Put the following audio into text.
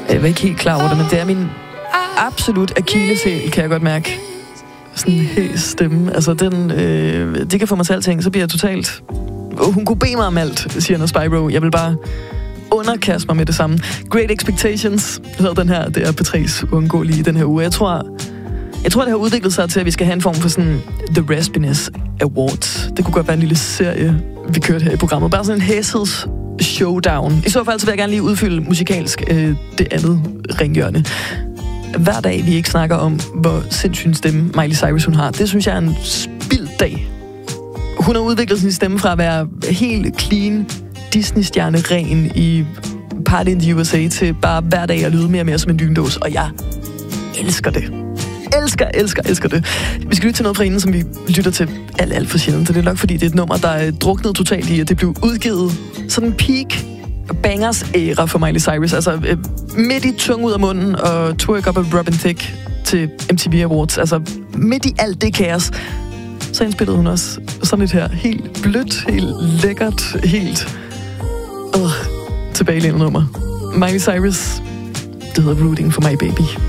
Jeg var ikke helt klar over det, men det er min absolut akilleshæl, kan jeg godt mærke. Sådan en hæs stemme. Altså, det kan få mig til alting, så bliver jeg totalt... Hun kunne bede mig om alt, siger noget Spyro. Jeg vil bare underkaste mig med det samme. Great Expectations hedder den her. Det er P3's uundgåelige den her uge. Jeg tror, det har udviklet sig til, at vi skal have en form for sådan The Raspiness Awards. Det kunne godt være en lille serie, vi kørte her i programmet. Bare sådan en hæsheds showdown. I så fald så vil jeg gerne lige udfylde musikalsk det andet ringhjørne. Hver dag vi ikke snakker om, hvor sindssyg en stemme Miley Cyrus hun har. Det synes jeg er en spildt dag. Hun har udviklet sin stemme fra at være helt clean Disney-stjerne ren i Party in the USA til bare hver dag at lyde mere og mere som en lyndås. Og jeg elsker det. Elsker det. Vi skal lytte til noget fra hende, som vi lytter til alt for sjældent. Så det er nok, fordi det er et nummer, der er druknet totalt i, at det blev udgivet sådan en peak bangers æra for Miley Cyrus. Altså midt i tung ud af munden og Twerk Up of Robin Thicke til MTV Awards. Altså midt i alt det kaos, så indspillede hun også sådan et her helt blødt, helt lækkert, helt tilbagelænet nummer. Miley Cyrus, det hedder Rooting for My Baby.